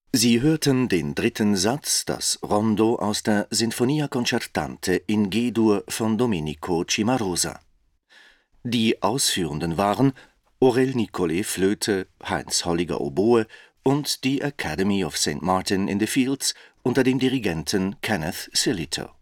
Sie hörten den dritten Satz, das Rondo aus der Sinfonia Concertante in G-Dur von Domenico Cimarosa. Die Ausführenden waren Aurel Nicolai Flöte, Heinz Holliger Oboe und die Academy of St. Martin in the Fields unter dem Dirigenten Kenneth Sillitoe.